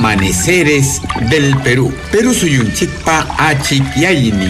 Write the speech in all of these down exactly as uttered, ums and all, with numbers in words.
Amaneceres del Perú. Perú suyunchikpa achikiaynin.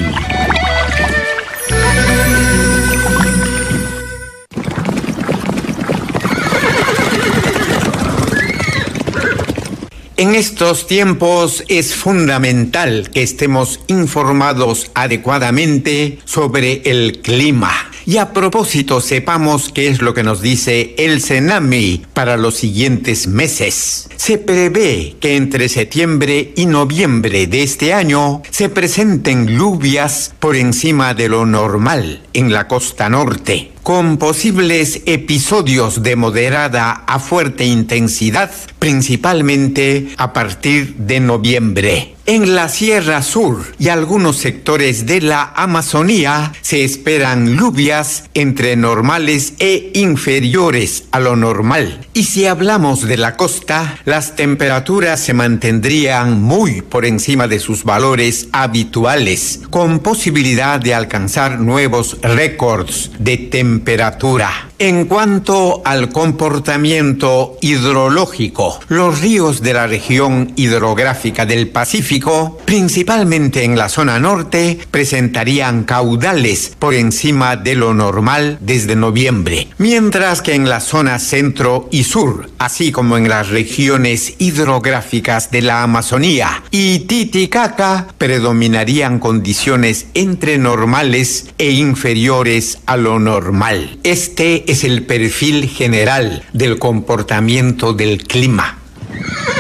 En estos tiempos es fundamental que estemos informados adecuadamente sobre el clima. Y a propósito, sepamos qué es lo que nos dice el CENAMI para los siguientes meses. Se prevé que entre septiembre y noviembre de este año se presenten lluvias por encima de lo normal en la costa norte, con posibles episodios de moderada a fuerte intensidad, principalmente a partir de noviembre. En la Sierra Sur y algunos sectores de la Amazonía se esperan lluvias entre normales e inferiores a lo normal. Y si hablamos de la costa, las temperaturas se mantendrían muy por encima de sus valores habituales, con posibilidad de alcanzar nuevos récords de temperatura. En cuanto al comportamiento hidrológico, los ríos de la región hidrográfica del Pacífico, principalmente en la zona norte, presentarían caudales por encima de lo normal desde noviembre, mientras que en la zona centro y sur, así como en las regiones hidrográficas de la Amazonía y Titicaca, predominarían condiciones entre normales e inferiores a lo normal. Este es el perfil general del comportamiento del clima.